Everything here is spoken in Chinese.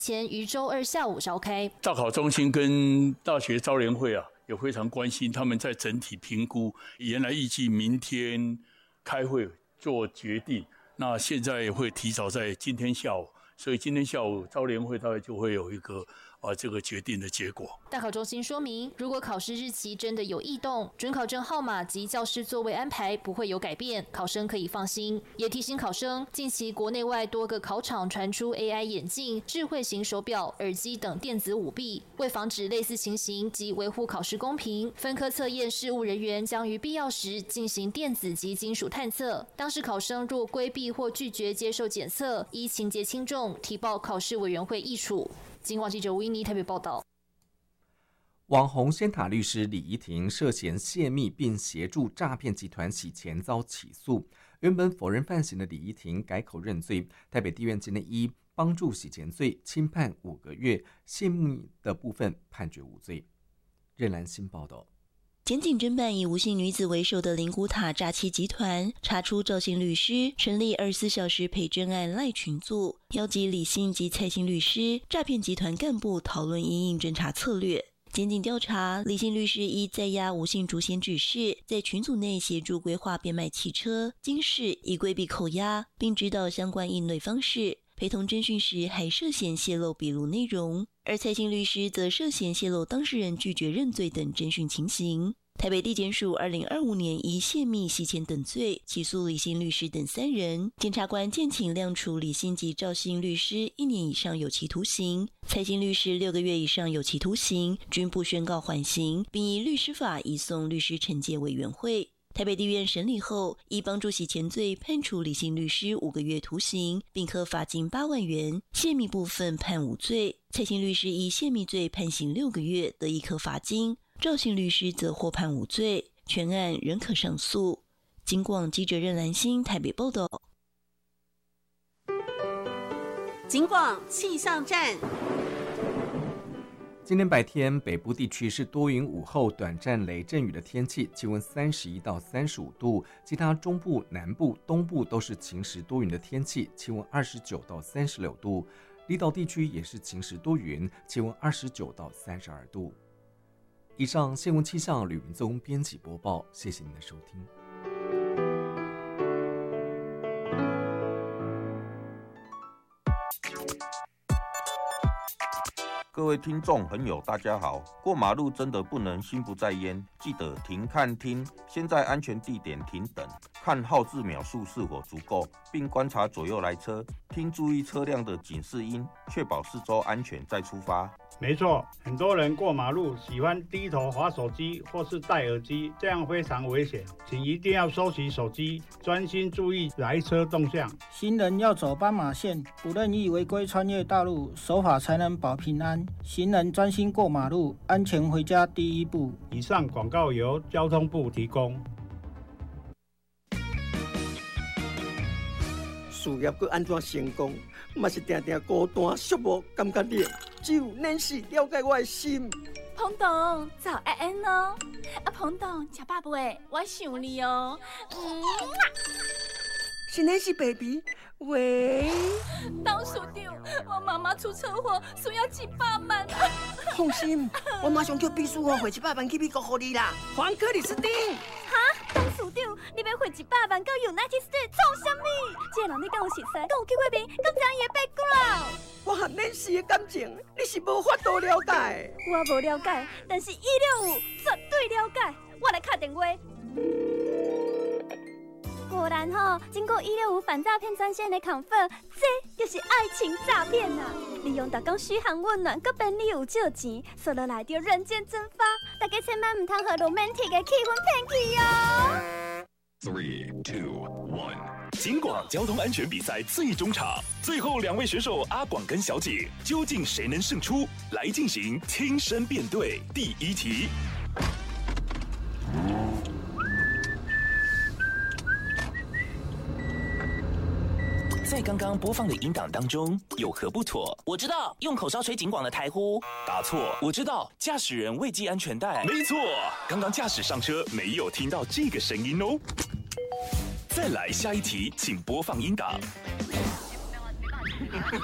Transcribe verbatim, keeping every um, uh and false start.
前于周二下午召开。 大考中心跟大学招联会啊，也非常关心他们在整体评估。原来预计明天开会做决定，那现在也会提早在今天下午，所以今天下午招联会大概就会有一个啊这个决定的结果。 大考中心说明，如果考试日期真的有异动，准考证号码及教室座位安排不会有改变，考生可以放心。也提醒考生，近期国内外多个考场传出 A I 眼镜、智慧型手表、耳机等电子舞弊，为防止类似情形及维护考试公平，分科测验事务人员将于必要时进行电子及金属探测。当时考生若规避或拒绝接受检测，依情节轻重提报考试委员会议处。警广记者吴依妮台北报道。 网红仙塔律师李怡婷涉嫌泄密并协助诈骗集团洗钱遭起诉，原本否认犯行的李怡婷改口认罪，台北地院今天依帮助洗钱罪轻判五个月，泄密的部分判决无罪。任兰新报道。 检警侦办以吴姓女子为首的灵骨塔诈欺集团，查出赵姓律师成立二十四小时陪侦案赖群组，邀集李姓及蔡姓律师、诈骗集团干部讨论因应侦查策略。检警调查，李姓律师依在押吴姓主嫌指示，在群组内协助规划变卖汽车、金饰，以规避扣押，并指导相关应对方式。陪同侦讯时还涉嫌泄露笔录内容，而蔡姓律师则涉嫌泄露当事人拒绝认罪等侦讯情形。台北地检署二零二五年以泄密、洗钱等罪起诉李姓律师等三人，检察官建请量处李姓及赵姓律师一年以上有期徒刑，蔡姓律师六个月以上有期徒刑，均不宣告缓刑，并依律师法移送律师惩戒委员会。台北地院审理后，依帮助洗钱罪判处李姓律师五个月徒刑，并科罚金八万元；泄密部分判无罪。蔡姓律师依泄密罪判刑六个月，得一科罚金；赵姓律师则获判无罪，全案仍可上诉。警广记者任兰心台北报道。 警广气象站。 今天白天，北部地区是多云午后短暂雷阵雨的天气，气温三十一到三十五度；其他中部、南部、东部都是晴时多云的天气，气温二十九到三十六度。离岛地区也是晴时多云，气温二十九到三十二度。以上新闻气象，吕文宗编辑播报，谢谢您的收听。 各位听众朋友，大家好！过马路真的不能心不在焉，记得停看听，先在安全地点停等，看号志秒数是否足够，并观察左右来车，听注意车辆的警示音，确保四周安全再出发。 没错，很多人过马路喜欢低头滑手机或是戴耳机，这样非常危险，请一定要收起手机，专心注意来车动向。 行人要走斑马线，不任意违规穿越道路，守法才能保平安。行人专心过马路，安全回家第一步。 以上广告由交通部提供。 事业要安怎成功，嘛是定定孤单寂寞，感觉你只有Nancy了解我的心。 彭董，早安安哦！啊，彭董，吃饱未？我想你哦。嗯， 是Nancy baby。喂， 董事长，我妈妈出车祸，需要一百万。 放心，我马上叫秘书哦，汇一百万去美国给你啦。黄克里斯汀。 哈，董事长，你要汇一百万到 United States 创什么？这个人你敢有熟悉？敢有去过面？敢知伊的 background？ 我和Nancy的感情，你是无法度了解。 我无了解，但是一六五绝对了解。我来打电话。果然吼、哦，经过一六五反诈骗专线的 confirm， 这就是爱情诈骗呐！利用大家嘘寒问暖，搁便利有借钱，说落来就人间蒸发。大家千万唔通和 romantic 的气氛骗去哦。 Three, two, one。警广交通安全比赛最终场，最后两位选手阿广跟小姐，究竟谁能胜出？来进行听声辨对第一题。在刚刚播放的音档当中，有何不妥？ 我知道，用口哨吹警广的台呼。 答错。 我知道，驾驶人未系安全带。 没错，刚刚驾驶上车没有听到这个声音哦。再来下一题，请播放音档。